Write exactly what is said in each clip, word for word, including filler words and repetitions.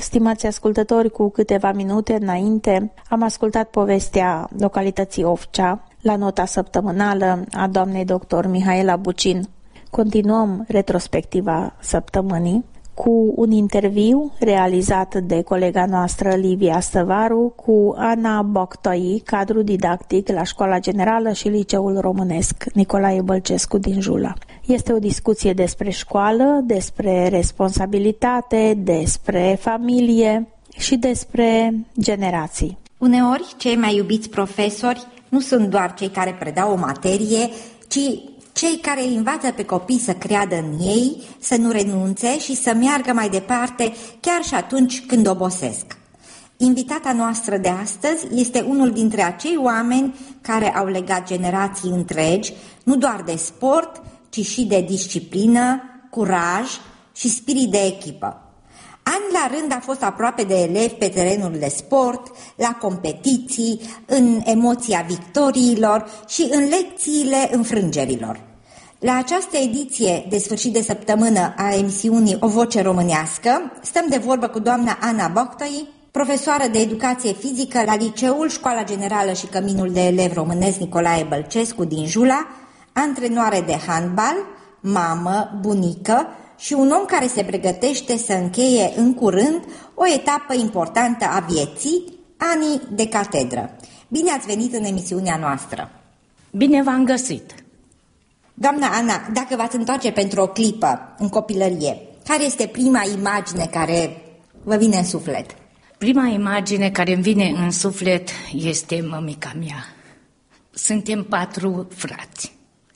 Stimați ascultători, cu câteva minute înainte am ascultat povestea localității Ofcea la nota săptămânală a doamnei doctor Mihaela Bucin. Continuăm retrospectiva săptămânii cu un interviu realizat de colega noastră Livia Stăvaru cu Ana Boctoi, cadru didactic la Școala Generală și Liceul Românesc Nicolae Bălcescu din Jula. Este o discuție despre școală, despre responsabilitate, despre familie și despre generații. Uneori, cei mai iubiți profesori nu sunt doar cei care predau o materie, ci cei care îi învață pe copii să creadă în ei, să nu renunțe și să meargă mai departe chiar și atunci când obosesc. Invitata noastră de astăzi este unul dintre acei oameni care au legat generații întregi, nu doar de sport, ci și de disciplină, curaj și spirit de echipă. Ani la rând a fost aproape de elevi pe terenul de sport, la competiții, în emoția victoriilor și în lecțiile înfrângerilor. La această ediție de sfârșit de săptămână a emisiunii O Voce Românească stăm de vorbă cu doamna Ana Boctoi, profesoară de educație fizică la Liceul Școala Generală și Căminul de Elevi Românesc Nicolae Bălcescu din Jula, antrenoare de handbal, mamă, bunică și un om care se pregătește să încheie în curând o etapă importantă a vieții, anii de catedră. Bine ați venit în emisiunea noastră! Bine v-am găsit! Doamna Ana, dacă v-ați întoarce pentru o clipă în copilărie, care este prima imagine care vă vine în suflet? Prima imagine care îmi vine în suflet este mămica mea. Suntem patru frați.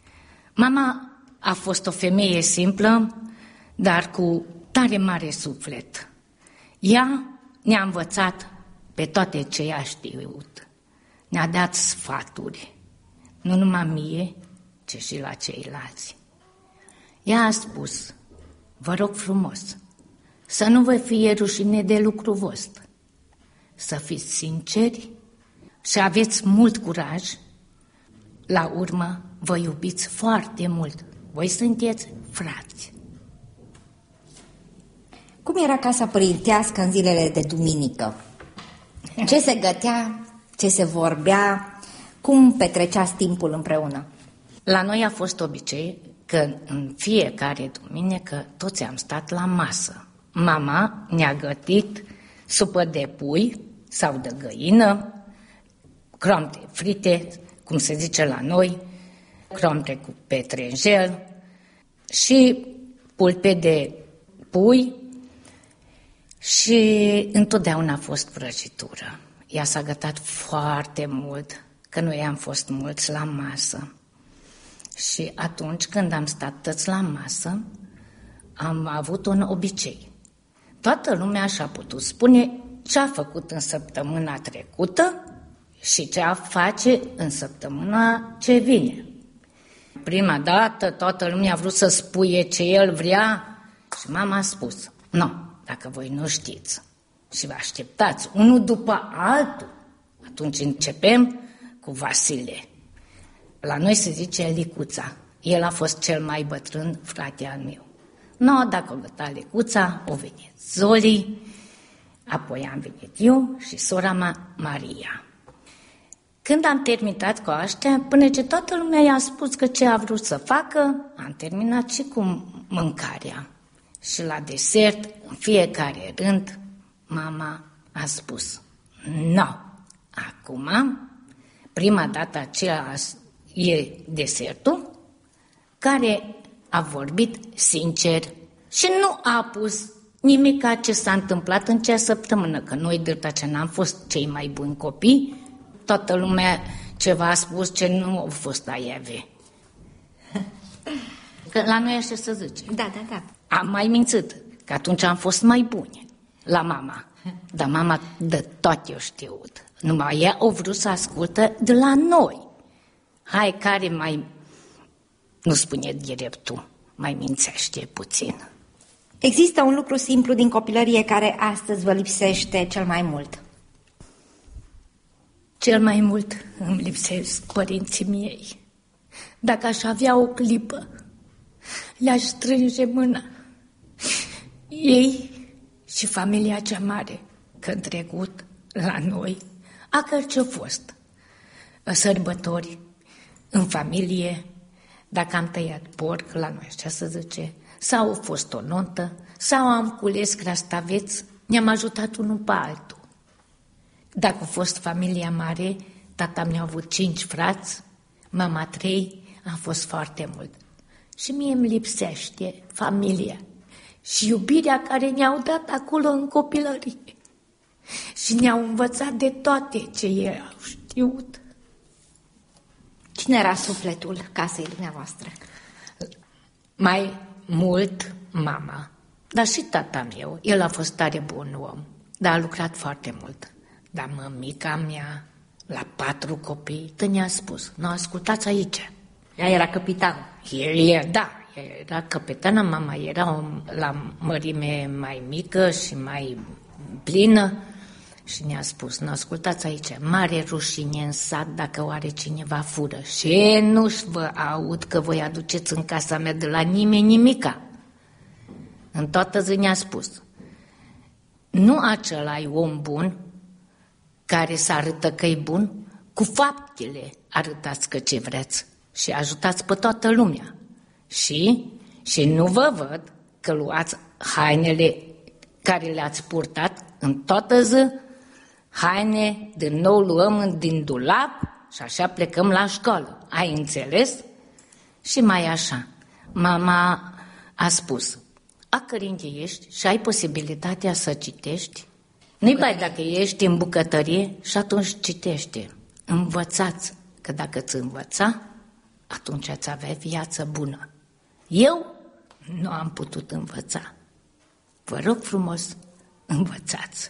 Mama a fost o femeie simplă, dar cu tare mare suflet. Ea ne-a învățat pe toate ce a știut. Ne-a dat sfaturi, nu numai mie, ci și la ceilalți. Ea a spus, vă rog frumos, să nu vă fie rușine de lucru vostru, să fiți sinceri și aveți mult curaj, la urmă vă iubiți foarte mult, voi sunteți frați. Cum era casa părintească în zilele de duminică? Ce se gătea, ce se vorbea, cum petreceați timpul împreună? La noi a fost obicei că în fiecare duminică toți am stat la masă. Mama ne-a gătit supă de pui sau de găină, cromte frite, cum se zice la noi, cromte cu petrenjel și pulpe de pui și întotdeauna a fost prăjitură. Ea s-a gătat foarte mult, că noi am fost mulți la masă. Și atunci când am stat toți la masă, am avut un obicei. Toată lumea și-a putut spune ce a făcut în săptămâna trecută și ce a face în săptămâna ce vine. Prima dată toată lumea a vrut să spuie ce el vrea și mama a spus, nu, dacă voi nu știți și vă așteptați unul după altul, atunci începem cu Vasile. La noi se zice Licuța. El a fost cel mai bătrân frate al meu. No, dacă o găta Licuța, o venit Zoli, apoi am venit eu și sora mea, Maria. Când am terminat cu aștia, până ce toată lumea i-a spus că ce a vrut să facă, am terminat și cu mâncarea. Și la desert, în fiecare rând, mama a spus, no, acum, prima dată aceea e desertul, care a vorbit sincer și nu a pus nimic ca ce s-a întâmplat în cea săptămână, că noi drept ce n-am fost cei mai buni copii, toată lumea ceva a spus ce nu au fost a Eve. Că la noi așa se zice. Da, da, da. Am mai mințit, că atunci am fost mai buni la mama. Dar mama de tot eu știut. Numai ea o vrut să ascultă de la noi. Hai, care mai, nu spune dreptul, mai mințește puțin. Există un lucru simplu din copilărie care astăzi vă lipsește cel mai mult? Cel mai mult îmi lipsesc părinții miei. Dacă aș avea o clipă, le-aș strânge mâna. Ei și familia cea mare, că în trecut, la noi, a cărce fost sărbători în familie, dacă am tăiat porc, la noi așa se zice, sau a fost o nuntă, sau am cules crastaveți, ne-am ajutat unul pe altul. Dacă a fost familia mare, tata mi-a avut cinci frați, mama trei, a fost foarte mult. Și mie îmi lipsește familia și iubirea care ne-au dat acolo în copilărie. Și ne-au învățat de toate ce ei au știut. Cine era sufletul casei dumneavoastră? Mai mult mama, dar și tata meu. El a fost tare bun om, dar a lucrat foarte mult. Dar mămica mea, la patru copii, tă ne-a spus, nu ascultați aici. Ea era capitan. El e, da, era capitană, mama era o, la mărime mai mică și mai plină și ne-a spus, nu ascultați aici, mare rușine în sat dacă oare cineva fură și nu-și vă aud că voi aduceți în casa mea de la nimeni nimica. În toată zi ne-a spus, nu acela-i om bun care să arătă că e bun, cu faptele arătați că ce vreți și ajutați pe toată lumea. Și, și nu vă văd că luați hainele care le-ați purtat în toată zi, haine din nou luăm din dulap și așa plecăm la școală. Ai înțeles? Și mai așa, mama a spus, a cărinte ești și ai posibilitatea să citești, nu-i bai dacă ești în bucătărie și atunci citește. Învățați, că dacă ți învăța, atunci ați avea viață bună. Eu nu am putut învăța. Vă rog frumos, învățați.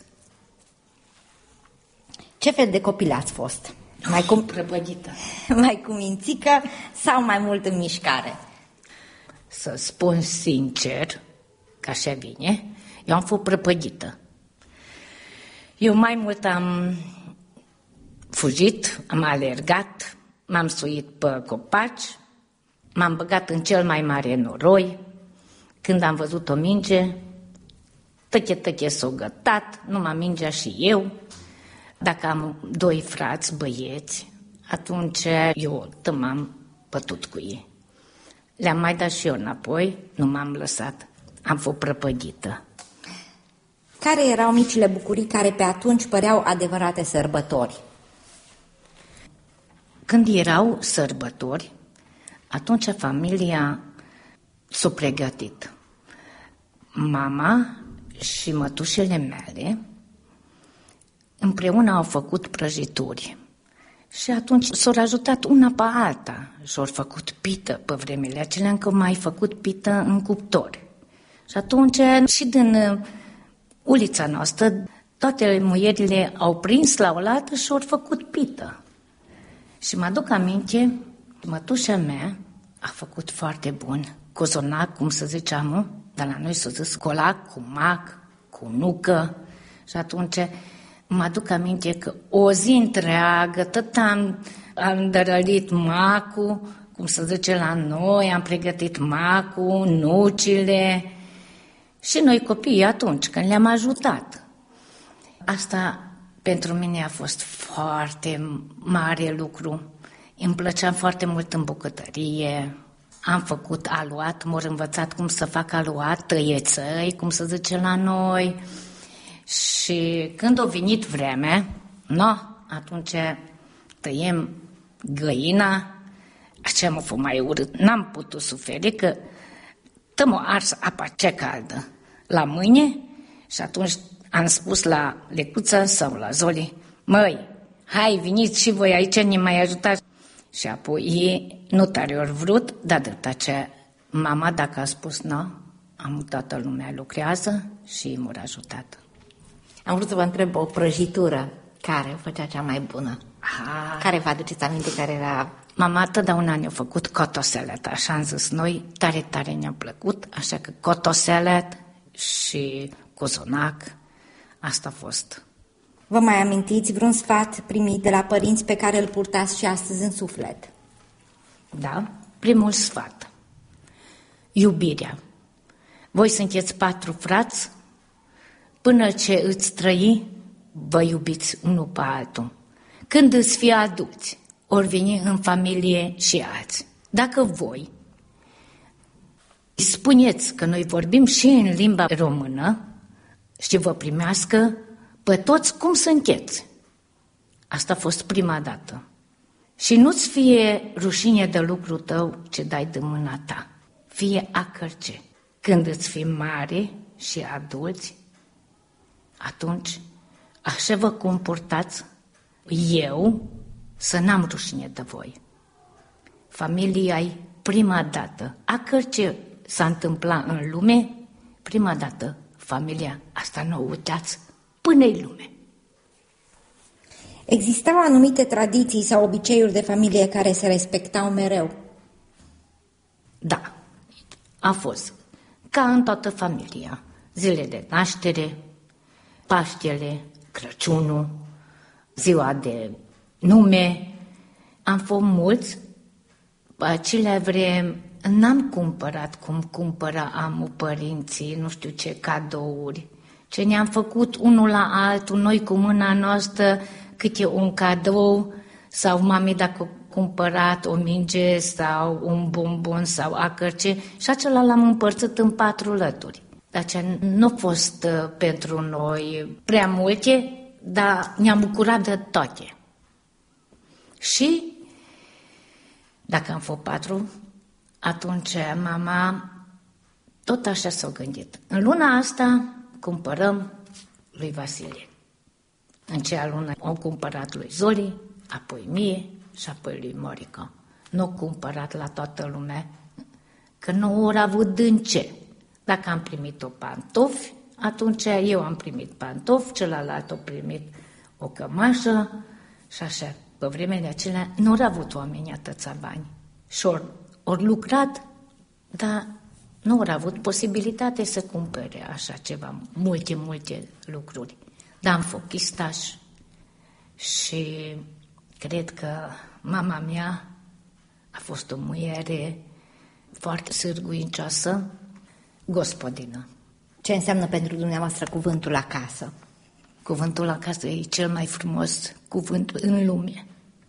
Ce fel de copil ați fost? Mai cum prăpădită. Mai cu mințică sau mai mult în mișcare? Să spun sincer, că așa vine, eu am fost prăpădită. Eu mai mult am fugit, am alergat, m-am suit pe copaci, m-am băgat în cel mai mare noroi. Când am văzut o minge, tăche-tăche s-o gătat, numai mingea și eu. Dacă am doi frați băieți, atunci eu m-am pătut cu ei. Le-am mai dat și eu înapoi, nu m-am lăsat, am fost prăpădită. Care erau micile bucurii care pe atunci păreau adevărate sărbători? Când erau sărbători, atunci familia s-a pregătit. Mama și mătușele mele împreună au făcut prăjituri și atunci s-au ajutat una pe alta și au făcut pită pe vremele acelea, încă mai făcut pită în cuptor. Și atunci și din ulița noastră toate muierile au prins la oaltă și au făcut pită. Și mă aduc aminte, mătușa mea a făcut foarte bun cozonac, cum să ziceam, dar la noi s-a zis colac cu mac, cu nucă. Și atunci mă aduc aminte că o zi întreagă, tot am, am dărălit macul, cum să zice la noi, am pregătit macul, nucile și noi copiii atunci, când le-am ajutat. Asta pentru mine a fost foarte mare lucru. Îmi plăcea foarte mult în bucătărie. Am făcut aluat, m-au învățat cum să fac aluat, tăiețăi, cum să zice la noi. Și când a venit vremea, no, atunci tăiem găina, așa m-a fost mai urât. N-am putut suferi că tăm-o ars apa cea caldă la mâine și atunci am spus la Lecuță sau la Zoli, măi, hai, veniți și voi aici, ne mai ajutați. Și apoi ei nu tare ori vrut, dar de aceea mama, dacă a spus nu, am toată lumea lucrează și ei m-au ajutat. Am vrut să vă întreb o prăjitură care o făcea cea mai bună. Ah. Care vă aduceți aminte care era... Mama totdeauna ne-a făcut cotoselet, așa am zis noi, tare, tare ne-a plăcut, așa că cotoselet și cozonac, asta a fost. Vă mai amintiți vreun sfat primit de la părinți pe care îl purtați și astăzi în suflet? Da, primul sfat. Iubirea. Voi sunteți patru frați, Până ce îți trăi, vă iubiți unul pe altul. Când îți fii adulți, ori veni în familie și alții. Dacă voi spuneți că noi vorbim și în limba română și vă primească pe toți cum sunteți. Asta a fost prima dată. Și nu-ți fie rușine de lucrul tău ce dai de mâna ta. Fie acărce. Când îți fii mare și adulți, atunci așa vă comportați eu să n-am rușine de voi. Familia-i prima dată. Acărce s-a întâmplat în lume, prima dată familia, asta nu o uitați, până-i lume. Existau anumite tradiții sau obiceiuri de familie care se respectau mereu? Da, a fost. Ca în toată familia. Zile de naștere, Paștele, Crăciunul, ziua de nume. Am fost mulți. Pe acelea vreme n-am cumpărat cum cumpără amul părinții, nu știu ce cadouri. Ce ne-am făcut unul la altul, noi cu mâna noastră, câte un cadou, sau mami dacă a cumpărat o minge sau un bombon sau acărce, și acela l-am împărțit în patru lături. Deci nu a fost uh, pentru noi prea multe, dar ne-am bucurat de toate. Și dacă am fost patru, atunci mama tot așa s-a gândit. În luna asta cumpărăm lui Vasile. În cea lună au cumpărat lui Zoli, apoi mie și apoi lui Morica. Nu au cumpărat la toată lumea, că nu au avut din ce. Dacă am primit o pantofi, atunci eu am primit pantofi, celălalt a primit o cămașă și așa. Pe vremea acelea nu au avut oamenii atâția bani. Și ori, ori lucrat, dar nu au avut posibilitate să cumpere așa ceva, multe, multe lucruri. Dar am fost chistaș și cred că mama mea a fost o muiere foarte sârguincioasă, gospodină. Ce înseamnă pentru dumneavoastră cuvântul acasă? Cuvântul acasă e cel mai frumos cuvânt în lume.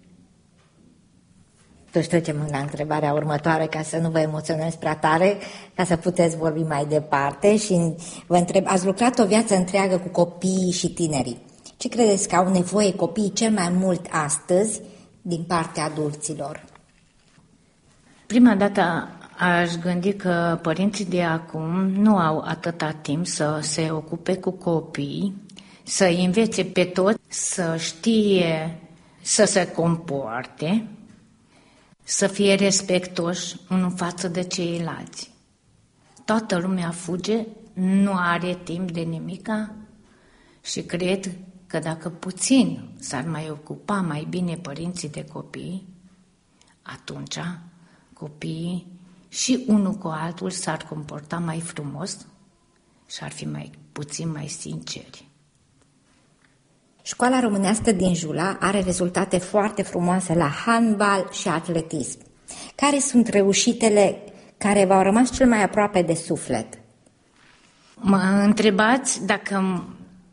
Deci trecem la întrebarea următoare, ca să nu vă emoționez prea tare, ca să puteți vorbi mai departe. Și vă întreb, ați lucrat o viață întreagă cu copiii și tinerii. Ce credeți că au nevoie copiii cel mai mult astăzi din partea adulților? Prima dată aș gândi că părinții de acum nu au atâta timp să se ocupe cu copiii, să învețe pe toți, să știe să se comporte, să fie respectoși unul față de ceilalți. Toată lumea fuge, nu are timp de nimica și cred că dacă puțin s-ar mai ocupa mai bine părinții de copii, atunci copiii și unul cu altul s-ar comporta mai frumos și ar fi mai puțin mai sinceri. Școala românească din Jula are rezultate foarte frumoase la handbal și atletism. Care sunt reușitele care v-au rămas cel mai aproape de suflet? Mă întrebați dacă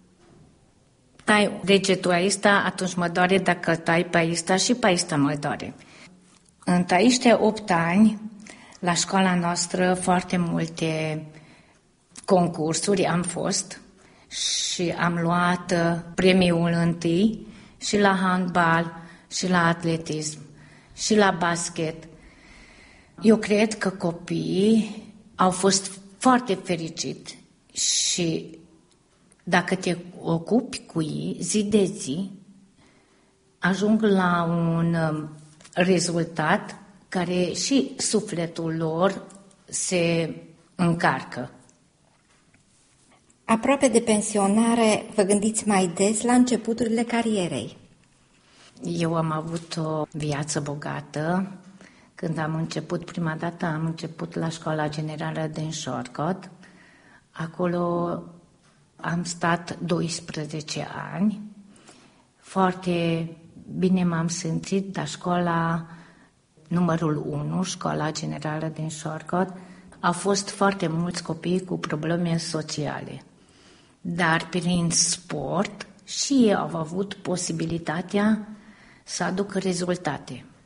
tai degetul aici, atunci mă doare, dacă tai pe aici și pe aici mă doare. În treizeci opt ani, la școala noastră, foarte multe concursuri am fost și am luat premiul întâi și la handbal, și la atletism, și la basket. Eu cred că copiii au fost foarte fericiți și dacă te ocupi cu ei zi de zi, ajung la un rezultat care și sufletul lor se încarcă. Aproape de pensionare, vă gândiți mai des la începuturile carierei? Eu am avut o viață bogată. Când am început prima dată, am început la Școala Generală din Șorcot. Acolo am stat doisprezece ani. Foarte bine m-am simțit, dar școala numărul unu, Școala Generală din Șorcot, au fost foarte mulți copii cu probleme sociale. dar prin sport și ei au avut posibilitatea să aducă rezultate.